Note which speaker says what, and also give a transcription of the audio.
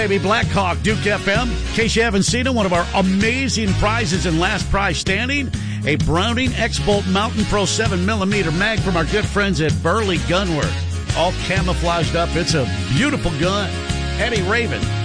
Speaker 1: Baby Blackhawk, Duke FM. In case you haven't seen it, one of our amazing prizes in last prize standing, a Browning X-Bolt Mountain Pro 7mm mag from our good friends at Burley Gunworks. All camouflaged up. It's a beautiful gun. Eddie Raven.